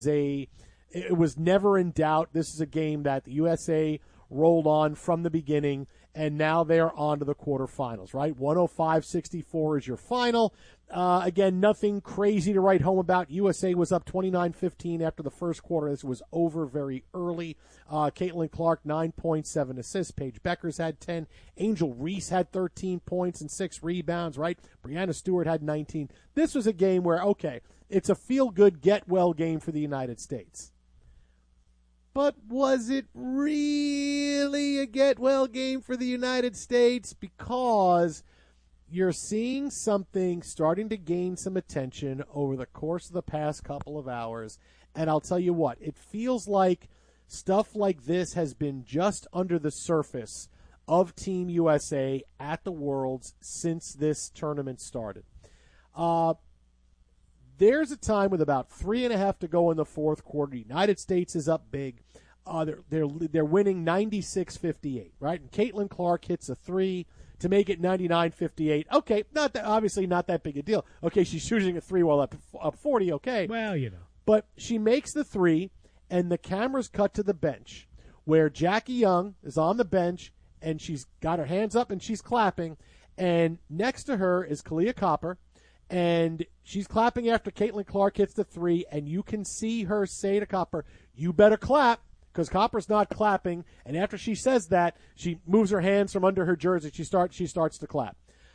it was never in doubt. This is a game that the USA rolled on from the beginning, and now they're on to the quarterfinals, right? 105-64 is your final. Again, nothing crazy to write home about. USA was up 29-15 after the first quarter. This was over very early. Caitlin Clark, 9 points, 7 assists. Paige Beckers had 10. Angel Reese had 13 points and 6 rebounds, right? Brianna Stewart had 19. This was a game where, okay, it's a feel-good, get-well game for the United States. But was it really a get-well game for the United States? Because you're seeing something starting to gain some attention over the course of the past couple of hours. And I'll tell you what, it feels like stuff like this has been just under the surface of Team USA at the Worlds since this tournament started. There's a time with about 3.5 to go in the fourth quarter. The United States is up big. They're winning 96-58, right? And Caitlin Clark hits a three to make it 99-58. Okay, obviously not that big a deal. Okay, she's shooting a three while up 40. Okay, well, you know. But she makes the three, and the cameras cut to the bench where Jackie Young is on the bench, and she's got her hands up and she's clapping, and next to her is Kahleah Copper. And she's clapping after Caitlin Clark hits the three, and you can see her say to Copper, "You better clap," because Copper's not clapping. And after she says that, she moves her hands from under her jersey. She starts to clap.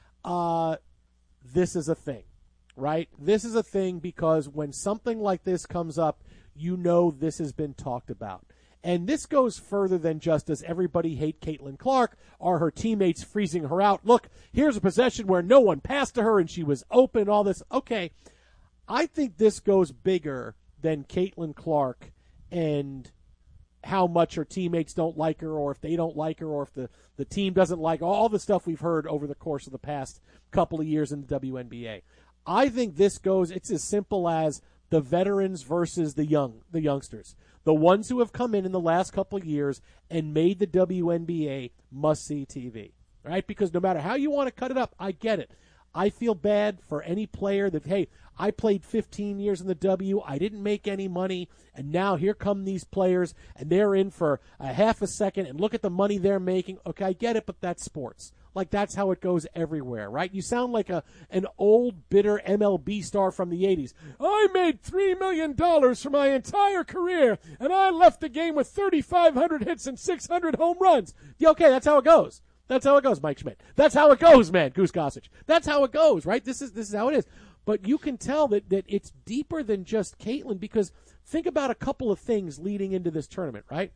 This is a thing, right? This is a thing because when something like this comes up, you know this has been talked about. And this goes further than just does everybody hate Caitlin Clark? Are her teammates freezing her out? Look, here's a possession where no one passed to her and she was open, all this. Okay, I think this goes bigger than Caitlin Clark and how much her teammates don't like her, or if they don't like her, or if the team doesn't like her, all the stuff we've heard over the course of the past couple of years in the WNBA. I think it's as simple as the veterans versus the youngsters. The ones who have come in the last couple of years and made the WNBA must-see TV, right? Because no matter how you want to cut it up, I get it. I feel bad for any player that, hey, I played 15 years in the W, I didn't make any money, and now here come these players, and they're in for a half a second, and look at the money they're making. Okay, I get it, but that's sports. Like, that's how it goes everywhere, right? You sound like an old, bitter MLB star from the 80s. I made $3 million for my entire career, and I left the game with 3,500 hits and 600 home runs. Yeah, okay, that's how it goes. That's how it goes, Mike Schmidt. That's how it goes, man, Goose Gossage. That's how it goes, right? This is how it is. But you can tell that it's deeper than just Caitlin, because think about a couple of things leading into this tournament, right?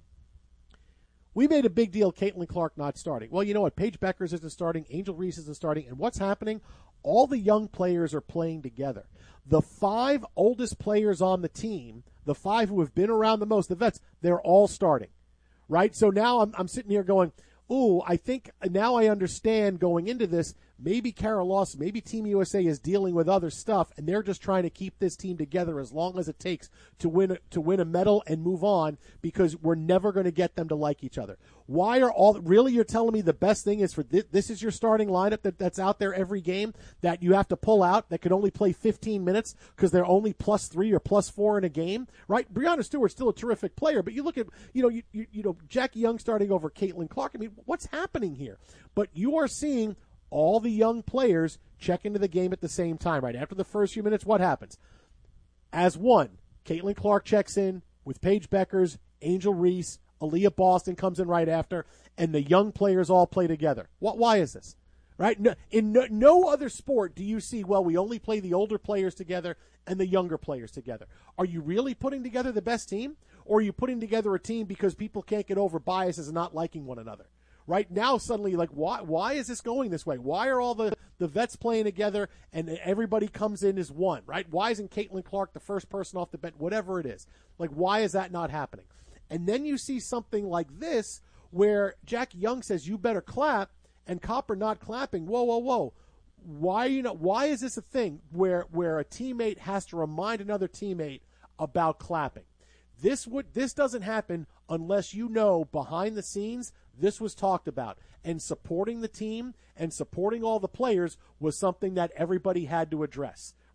We made a big deal, Caitlin Clark not starting. Well, you know what? Paige Beckers isn't starting. Angel Reese isn't starting. And what's happening? All the young players are playing together. The 5 oldest players on the team, the 5 who have been around the most, the vets, they're all starting, right? So now I'm sitting here going, ooh, I think now I understand going into this, maybe Carol Lawson, maybe Team USA is dealing with other stuff, and they're just trying to keep this team together as long as it takes to win a medal and move on, because we're never going to get them to like each other. Why are really, you're telling me the best thing is for this is your starting lineup that's out there every game that you have to pull out, that could only play 15 minutes because they're only +3 or +4 in a game, right? Brianna Stewart's still a terrific player, but you look at, you know, Jackie Young starting over Caitlin Clark. I mean, what's happening here? But you are seeing all the young players check into the game at the same time, right? After the first few minutes, what happens? As one, Caitlin Clark checks in with Paige Beckers, Angel Reese, Aaliyah Boston comes in right after, and the young players all play together. Why is this? Right? In no other sport do you see, well, we only play the older players together and the younger players together. Are you really putting together the best team? Or are you putting together a team because people can't get over biases and not liking one another? Right now, suddenly, like, why is this going this way? Why are all the vets playing together and everybody comes in as one, right? Why isn't Caitlin Clark the first person off the bench? Whatever it is. Like, why is that not happening? And then you see something like this where Jackie Young says, you better clap, and Copper not clapping. Whoa. Why is this a thing where a teammate has to remind another teammate about clapping? This doesn't happen unless you know behind the scenes this was talked about, and supporting the team and supporting all the players was something that everybody had to address,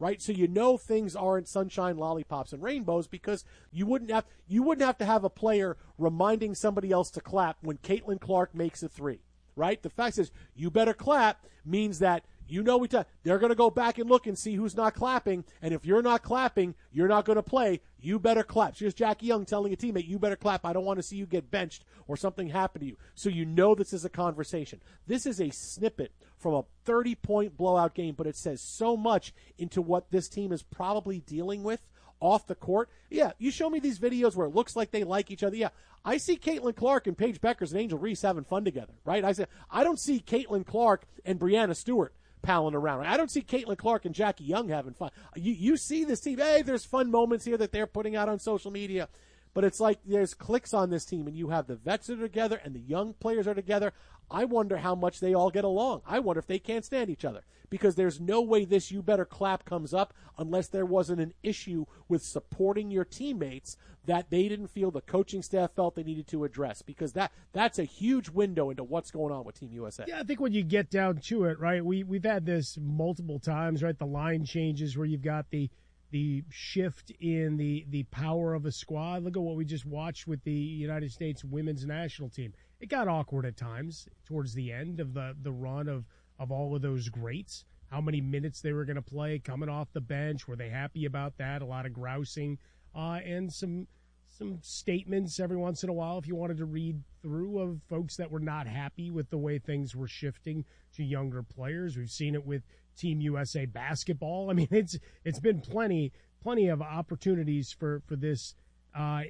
right? So you know things aren't sunshine, lollipops, and rainbows because you wouldn't have to have a player reminding somebody else to clap when Caitlin Clark makes a three, right? The fact is, you better clap means that they're going to go back and look and see who's not clapping, and if you're not clapping, you're not going to play. You better clap. So here's Jackie Young telling a teammate, you better clap. I don't want to see you get benched or something happen to you. So you know this is a conversation. This is a snippet from a 30-point blowout game, but it says so much into what this team is probably dealing with off the court. Yeah, you show me these videos where it looks like they like each other. Yeah, I see Caitlin Clark and Paige Beckers and Angel Reese having fun together, right? I don't see Caitlin Clark and Brianna Stewart palling around. I don't see Caitlin Clark and Jackie Young having fun. You see this team, hey, there's fun moments here that they're putting out on social media, but it's like there's clicks on this team, and you have the vets that are together and the young players are together. I wonder how much they all get along. I wonder if they can't stand each other, because there's no way this you better clap comes up unless there wasn't an issue with supporting your teammates that they didn't feel the coaching staff felt they needed to address, because that's a huge window into what's going on with Team USA. Yeah, I think when you get down to it, right, we've had this multiple times, right, the line changes where you've got the shift in the power of a squad. Look at what we just watched with the United States women's national team. It got awkward at times towards the end of the run of all of those greats. How many minutes they were going to play coming off the bench. Were they happy about that? A lot of grousing and some statements every once in a while, if you wanted to read through, of folks that were not happy with the way things were shifting to younger players. We've seen it with Team USA basketball. I mean, it's been plenty of opportunities for this. I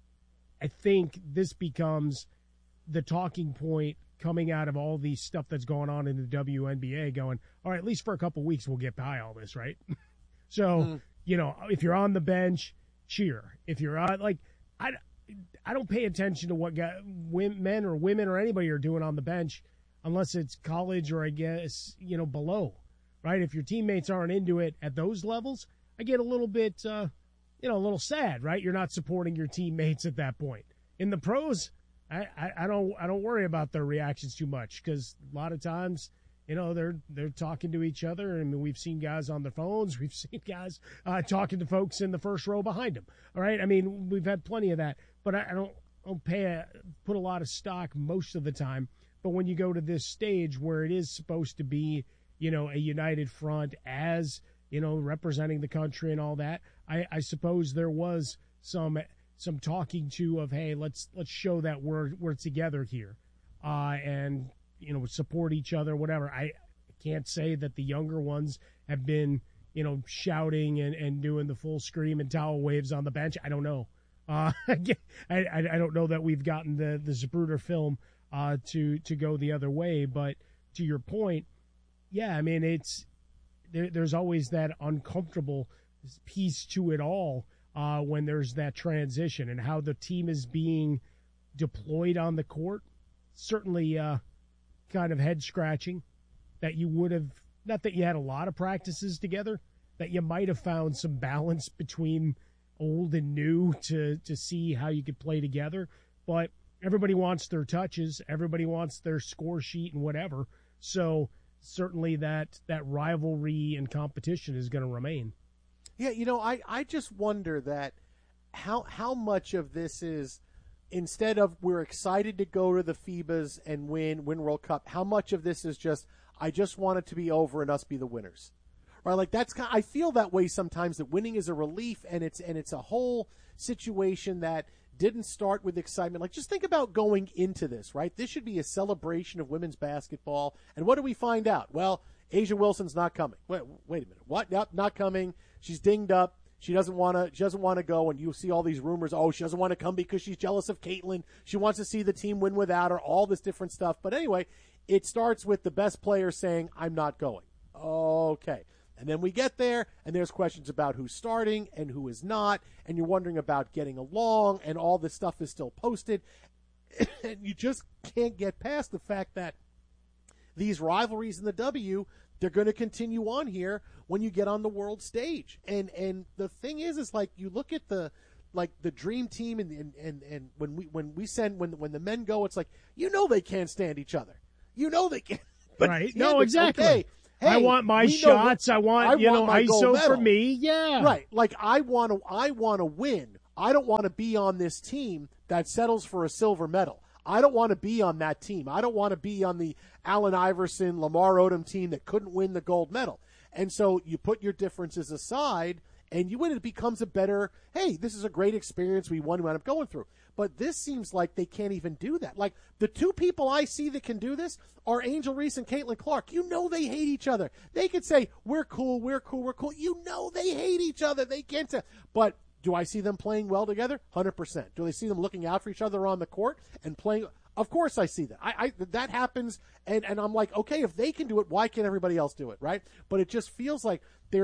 think this becomes the talking point coming out of all the stuff that's going on in the WNBA, going, all right, at least for a couple weeks we'll get by all this, right? So, if you're on the bench, cheer. If you're I don't pay attention to what men or women or anybody are doing on the bench unless it's college or, I guess, below, right? If your teammates aren't into it at those levels, I get a little bit, a little sad, right? You're not supporting your teammates at that point. In the pros, I don't worry about their reactions too much, because a lot of times, they're talking to each other. I mean, we've seen guys on their phones. We've seen guys talking to folks in the first row behind them. All right, I mean, we've had plenty of that, but I don't put a lot of stock most of the time. But when you go to this stage where it is supposed to be, a united front, as representing the country and all that, I suppose there was some talking to of, hey, let's show that we're together here, and support each other, whatever. I can't say that the younger ones have been shouting and doing the full scream and towel waves on the bench. I don't know. I don't know that we've gotten the Zapruder film to go the other way. But to your point, yeah, I mean, there's always that uncomfortable piece to it all when there's that transition, and how the team is being deployed on the court. Certainly kind of head scratching, that you would have, not that you had a lot of practices together, that you might have found some balance between old and new to see how you could play together. But everybody wants their touches, everybody wants their score sheet and whatever. So certainly that rivalry and competition is going to remain. Yeah, I just wonder that how much of this is, instead of we're excited to go to the FIBAs and win World Cup, how much of this is just, I just want it to be over and us be the winners, right? Like I feel that way sometimes, that winning is a relief, and it's a whole situation that didn't start with excitement. Like, just think about going into this, right? This should be a celebration of women's basketball, and what do we find out? Well, A'ja Wilson's not coming. Wait a minute, what? Nope, not coming. She's dinged up. She doesn't want to go, and you see all these rumors. Oh, she doesn't want to come because she's jealous of Caitlin. She wants to see the team win without her. All this different stuff. But anyway, it starts with the best player saying, "I'm not going." Okay, and then we get there, and there's questions about who's starting and who is not, and you're wondering about getting along, and all this stuff is still posted, and you just can't get past the fact that these rivalries in the W, they're going to continue on here when you get on the world stage. And the thing is like, you look at the dream team, and when the men go, it's like, they can't stand each other. They can't. But right. No, exactly. Okay. hey, I want my shots. I want my ISO for me. Yeah. Right. Like I want to win. I don't want to be on this team that settles for a silver medal. I don't want to be on that team. I don't want to be on the Allen Iverson, Lamar Odom team that couldn't win the gold medal. And so you put your differences aside and you win. It becomes a better, hey, this is a great experience. We won, we wound up going through. But this seems like they can't even do that. Like the two people I see that can do this are Angel Reese and Caitlin Clark. You know they hate each other. They could say, we're cool, we're cool, we're cool. You know they hate each other. They can't. But do I see them playing well together? 100%. Do I see them looking out for each other on the court and playing? Of course I see that. I that happens, and I'm like, okay, if they can do it, why can't everybody else do it, right? But it just feels like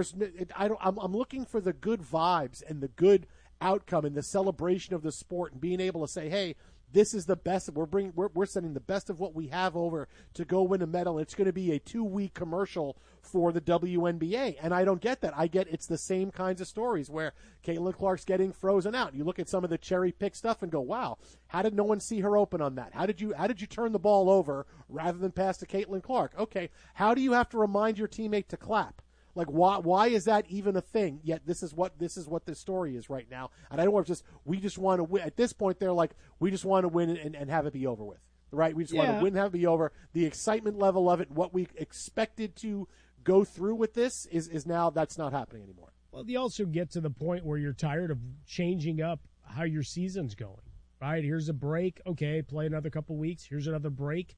I'm looking for the good vibes and the good outcome and the celebration of the sport and being able to say, hey, this is the best. We're sending the best of what we have over to go win a medal. It's going to be a 2-week commercial for the WNBA, and I don't get that. I get it's the same kinds of stories where Caitlin Clark's getting frozen out. You look at some of the cherry pick stuff and go, wow, how did no one see her open on that? How did you turn the ball over rather than pass to Caitlin Clark? Okay, how do you have to remind your teammate to clap? Like, why is that even a thing? Yet this is what this story is right now. And I don't want to we just want to win. At this point, they're like, we just want to win and have it be over with, right? We just want to win and have it be over. The excitement level of it, what we expected to go through with this is now that's not happening anymore. Well, you also get to the point where you're tired of changing up how your season's going, right? Here's a break. Okay, play another couple weeks. Here's another break.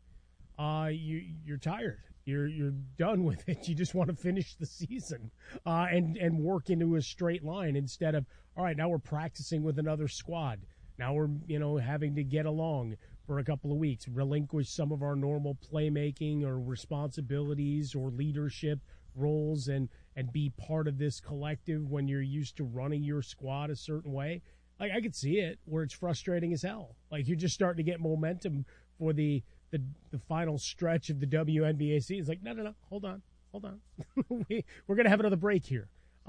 You're tired. You're done with it. You just want to finish the season and work into a straight line instead of, all right, now we're practicing with another squad. Now we're, having to get along for a couple of weeks, relinquish some of our normal playmaking or responsibilities or leadership roles and be part of this collective when you're used to running your squad a certain way. Like, I could see it where it's frustrating as hell. Like, you're just starting to get momentum for the final stretch of the WNBA season. It's like, no, hold on. We're going to have another break here.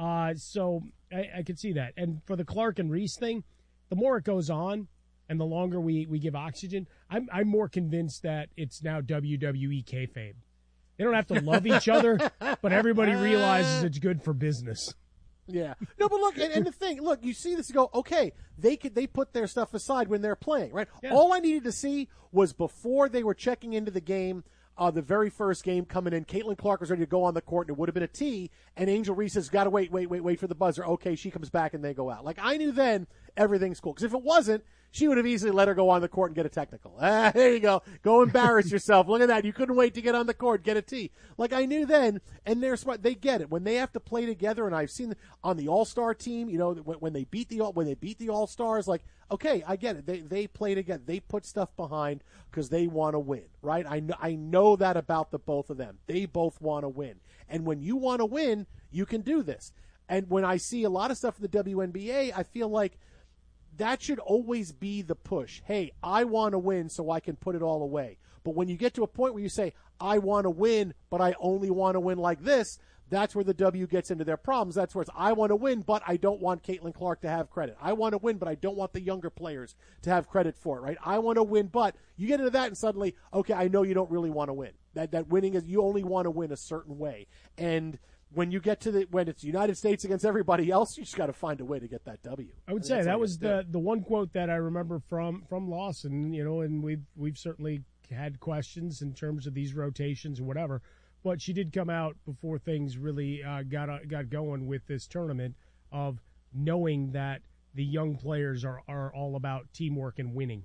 So I could see that. And for the Clark and Reese thing, the more it goes on and the longer we give oxygen, I'm more convinced that it's now WWE kayfabe. They don't have to love each other, but everybody realizes it's good for business. Yeah. No, but look, and the thing, look, you see this, you go, okay, they put their stuff aside when they're playing, right? Yeah. All I needed to see was before they were checking into the game, the very first game coming in, Caitlin Clark was ready to go on the court, and it would have been a tee, and Angel Reese has got to wait for the buzzer. Okay, she comes back, and they go out. Like, I knew then everything's cool. Because if it wasn't, she would have easily let her go on the court and get a technical. There you go. Go embarrass yourself. Look at that. You couldn't wait to get on the court, get a tee. Like, I knew then, and they're smart. They get it. When they have to play together, and I've seen on the All-Star team, when they beat the All-Stars, like, okay, I get it. They play together. They put stuff behind because they want to win, right? I know that about the both of them. They both want to win. And when you want to win, you can do this. And when I see a lot of stuff in the WNBA, I feel like that should always be the push. Hey, I want to win so I can put it all away. But when you get to a point where you say, I want to win, but I only want to win like this, that's where the W gets into their problems. That's where it's, I want to win, but I don't want Caitlin Clark to have credit. I want to win, but I don't want the younger players to have credit for it, right? I want to win, but you get into that and suddenly, okay, I know you don't really want to win. That winning is, you only want to win a certain way. And when you get to when it's the United States against everybody else, you just got to find a way to get that W. I would say that was the one quote that I remember from Lawson, and we've certainly had questions in terms of these rotations and whatever, but she did come out before things really got going with this tournament of knowing that the young players are all about teamwork and winning.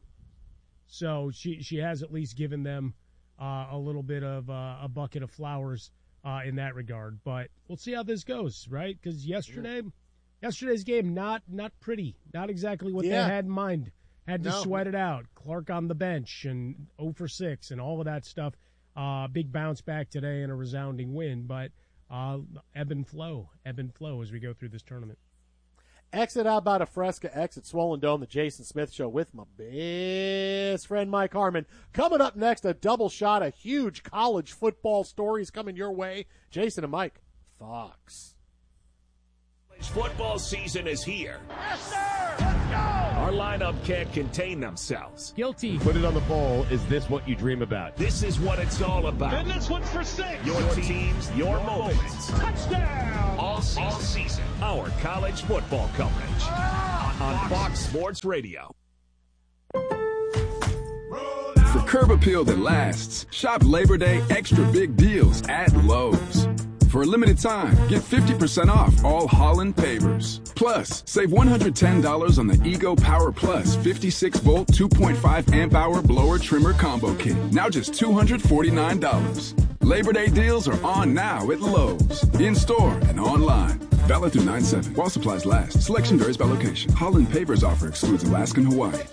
So she has at least given them a little bit of a bucket of flowers in that regard, but we'll see how this goes, right? Because yesterday's game not pretty, not exactly what they had in mind. Had to sweat it out. Clark on the bench and 0 for 6 and all of that stuff. Big bounce back today and a resounding win, but ebb and flow as we go through this tournament. Exit out about a Fresca, exit Swollen Dome, the Jason Smith Show with my best friend Mike Harmon. Coming up next, a double shot of huge college football stories coming your way. Jason and Mike, Fox. Football season is here. Yes, sir! Let's go! Our lineup can't contain themselves. Guilty. Put it on the bowl. Is this what you dream about? This is what it's all about. And this one's for 6. Your teams, your moments. Touchdown! All season. Our college football coverage on Fox Sports Radio. For curb appeal that lasts, shop Labor Day extra big deals at Lowe's. For a limited time, get 50% off all Holland pavers. Plus, save $110 on the Ego Power Plus 56-volt 2.5 amp hour blower trimmer combo kit. Now just $249. Labor Day deals are on now at Lowe's. In-store and online. Valid through 9/7. While supplies last. Selection varies by location. Holland pavers offer excludes Alaska and Hawaii.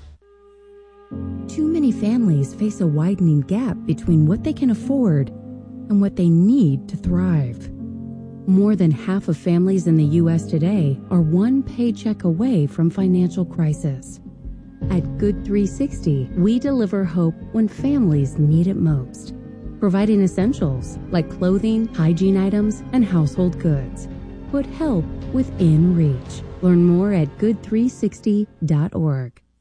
Too many families face a widening gap between what they can afford and what they need to thrive. More than half of families in the U.S. today are one paycheck away from financial crisis. At Good 360, we deliver hope when families need it most, providing essentials like clothing, hygiene items, and household goods. Put help within reach. Learn more at good360.org.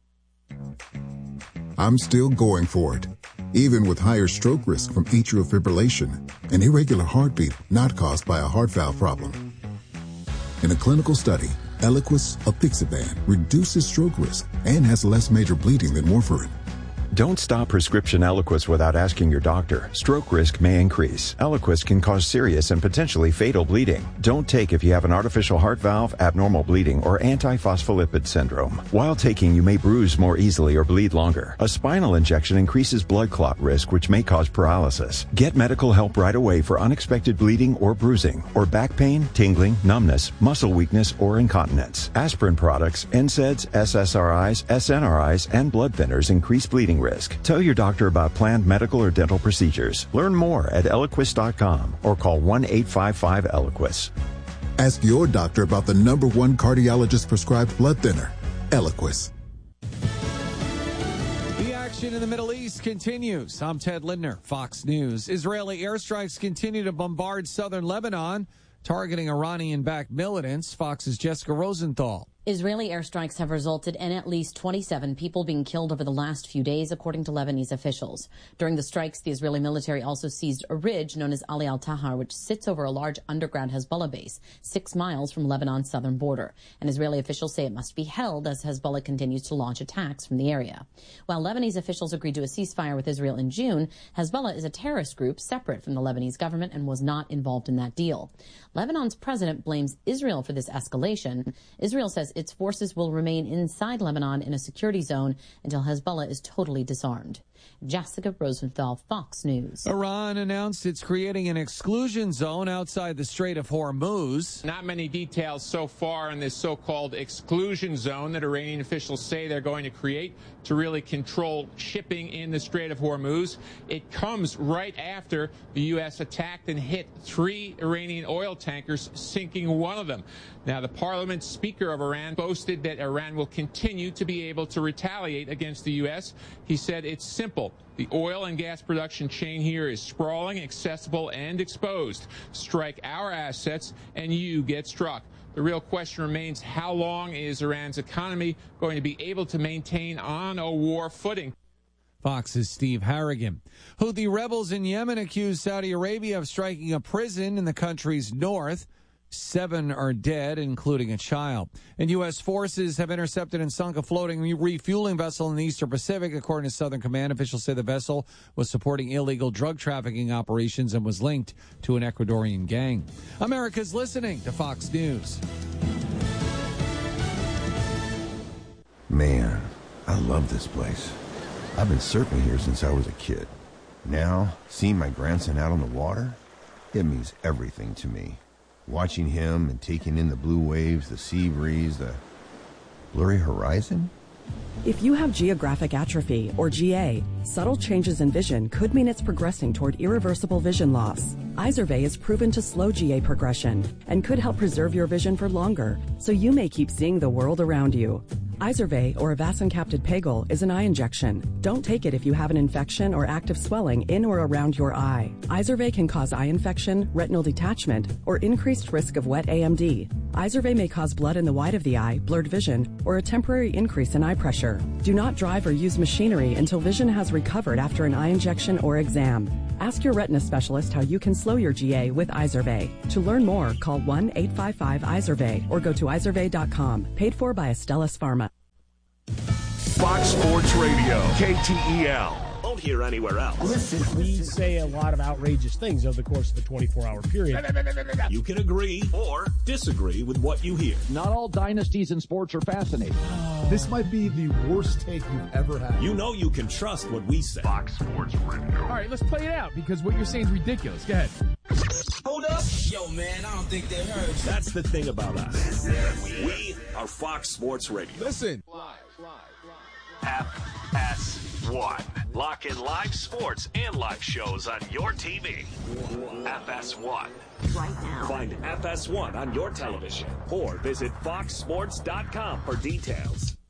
I'm still going for it, even with higher stroke risk from atrial fibrillation, an irregular heartbeat not caused by a heart valve problem. In a clinical study, Eliquis apixaban reduces stroke risk and has less major bleeding than warfarin. Don't stop prescription Eliquis without asking your doctor. Stroke risk may increase. Eliquis can cause serious and potentially fatal bleeding. Don't take if you have an artificial heart valve, abnormal bleeding, or antiphospholipid syndrome. While taking, you may bruise more easily or bleed longer. A spinal injection increases blood clot risk, which may cause paralysis. Get medical help right away for unexpected bleeding or bruising, or back pain, tingling, numbness, muscle weakness, or incontinence. Aspirin products, NSAIDs, SSRIs, SNRIs, and blood thinners increase bleeding risk. Tell your doctor about planned medical or dental procedures. Learn more at Eliquis.com or call 1-855-ELIQUIS. Ask your doctor about the #1 cardiologist prescribed blood thinner, Eliquis. The action in the Middle East continues. I'm Ted Lindner, Fox News. Israeli airstrikes continue to bombard southern Lebanon, targeting Iranian-backed militants. Fox's Jessica Rosenthal. Israeli airstrikes have resulted in at least 27 people being killed over the last few days, according to Lebanese officials. During the strikes, the Israeli military also seized a ridge known as Ali al-Tahar, which sits over a large underground Hezbollah base 6 miles from Lebanon's southern border. And Israeli officials say it must be held as Hezbollah continues to launch attacks from the area. While Lebanese officials agreed to a ceasefire with Israel in June, Hezbollah is a terrorist group separate from the Lebanese government and was not involved in that deal. Lebanon's president blames Israel for this escalation. Israel says its forces will remain inside Lebanon in a security zone until Hezbollah is totally disarmed. Jessica Rosenthal, Fox News. Iran announced it's creating an exclusion zone outside the Strait of Hormuz. Not many details so far in this so-called exclusion zone that Iranian officials say they're going to create to really control shipping in the Strait of Hormuz. It comes right after the U.S. attacked and hit 3 Iranian oil tankers, sinking one of them. Now, the parliament speaker of Iran boasted that Iran will continue to be able to retaliate against the U.S. He said it's simple. The oil and gas production chain here is sprawling, accessible, and exposed. Strike our assets, and you get struck. The real question remains, how long is Iran's economy going to be able to maintain on a war footing? Fox's Steve Harrigan. Houthi rebels in Yemen accuse Saudi Arabia of striking a prison in the country's north. 7 are dead, including a child. And U.S. forces have intercepted and sunk a floating refueling vessel in the Eastern Pacific, according to Southern Command. Officials say the vessel was supporting illegal drug trafficking operations and was linked to an Ecuadorian gang. America's listening to Fox News. Man, I love this place. I've been surfing here since I was a kid. Now, seeing my grandson out on the water, it means everything to me. Watching him and taking in the blue waves, the sea breeze, the blurry horizon. If you have geographic atrophy, or GA, subtle changes in vision could mean it's progressing toward irreversible vision loss. Izervay is proven to slow GA progression and could help preserve your vision for longer, so you may keep seeing the world around you. Izervay, or avacincaptad pegol, is an eye injection. Don't take it if you have an infection or active swelling in or around your eye. Izervay can cause eye infection, retinal detachment, or increased risk of wet AMD. Izervay may cause blood in the white of the eye, blurred vision, or a temporary increase in eye pressure. Do not drive or use machinery until vision has recovered after an eye injection or exam. Ask your retina specialist how you can slow your GA with Izervay. To learn more, call 1-855-IZERVAY or go to izervay.com. Paid for by Astellas Pharma. Fox Sports Radio, KTEL. Won't hear anywhere else. We say a lot of outrageous things over the course of a 24-hour period. You can agree or disagree with what you hear. Not all dynasties in sports are fascinating. This might be the worst take you've ever had. You know you can trust what we say. Fox Sports Radio. All right, let's play it out because what you're saying is ridiculous. Go ahead. Hold up. Yo, man, I don't think they heard you. That's the thing about us. We are Fox Sports Radio. Listen. FS1. Lock in live sports and live shows on your TV. FS1. Right now. Find FS1 on your television or visit foxsports.com for details.